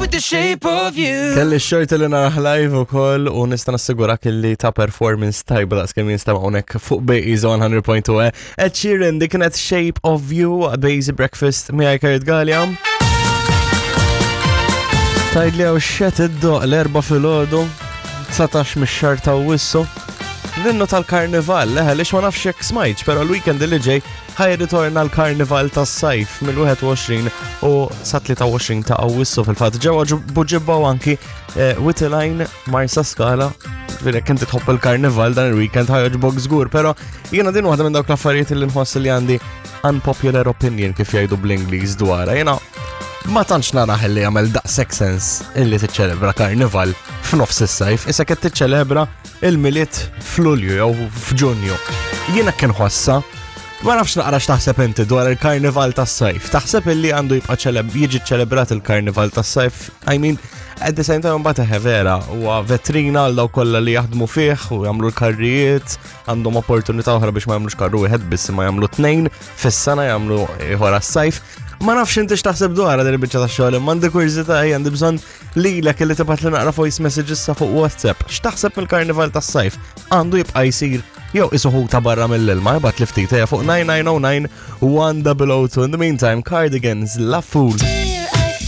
with the shape of you. Kelli x-xort li naraħ live ukoll u nista' nassigurak li ta' performance tajba daqs kemm jinstema' hawnhekk fuq Base 100.2. Ed Sheeran dik kienet Shape of You Base Breakfast miegħi Kurt Gallia. Tajdli għaw xet id-doq l-4 filgħodu 19 mix-xahar ta' Awwissu. L-innu tal-karnival, leħe, ma nafx jekk smajtx, pero l-weekend li ġej ħaj ritorna l-karnival tas-sajf mill-21 u sa 23 ta' Awwissu fil-fatt. Ġewwa Buġibbaw anki Whitline Marsa Scala. Virek inti tħobb il-karnival dan il-weekend ħajġbok żgur, pero jiena din waħda minn dawk l-affarijiet li nħoss li għandi unpopular opinion kif jgħidu bl-Ingliż dwarha. Jiena ma tantx naraħ li jagħmel daqshekk sens illi tiċċelebra karnival f'nofs is-sajf, issa qed tiċċelebra il-miliet f'Lulju jew f'Ġunju. Jiena kien ħossa ma nafx naqra x'taħseb inti dwar il-karnival tas-sajf. Taħseb illi għandu jibqa' jiġi ċċelebrat il-karnival tas-sajf? I mean, at the same time mbagħad vera huwa vetrina għal dawk kollha li jaħdmu fih u jagħmlu l-karrijiet, għandhom opportunità oħra biex ma jagħmlux karru wieħed biss ma jagħmlu tnejn fis-sena jagħmlu ieħor għas-sajf. Ma nafx inti x'taħseb dwar din il-biċċa tax-xogħol, imma għandi kurżità għandi bżonn lilek illi tibgħat li naqra voice messages sa fuq WhatsApp. X'taħseb mill-karnival tas-sajf? Għandu jibqa' jsir jew isuħu ta' barra mill-ilma jibgħat li ftit fuq 9909 1002. In the meantime, Cardigans, La Fool.